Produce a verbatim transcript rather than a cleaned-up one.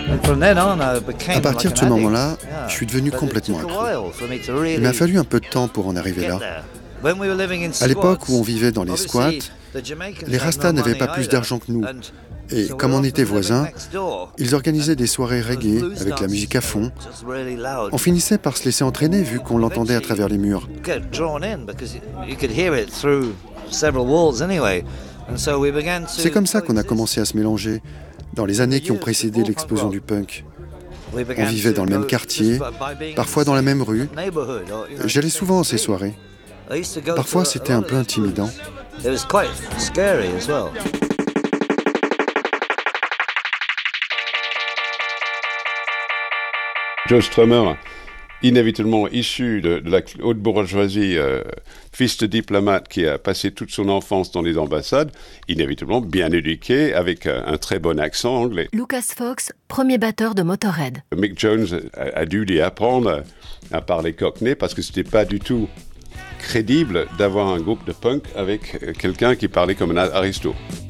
À partir de ce moment-là, je suis devenu complètement accro. Il m'a fallu un peu de temps pour en arriver là. À l'époque où on vivait dans les squats, les Rastas n'avaient pas plus d'argent que nous. Et comme on était voisins, ils organisaient des soirées reggae avec la musique à fond. On finissait par se laisser entraîner vu qu'on l'entendait à travers les murs. C'est comme ça qu'on a commencé à se mélanger, dans les années qui ont précédé l'explosion du punk. On vivait dans le même quartier, parfois dans la même rue. J'allais souvent à ces soirées. Parfois, c'était un peu intimidant. Joe Strummer, inévitablement issu de, de la haute bourgeoisie, euh, fils de diplomate qui a passé toute son enfance dans les ambassades, inévitablement bien éduqué, avec un, un très bon accent anglais. Lucas Fox, premier batteur de Motorhead. Mick Jones a, a dû lui apprendre à, à parler cockney parce que c'était pas du tout crédible d'avoir un groupe de punk avec quelqu'un qui parlait comme un aristo.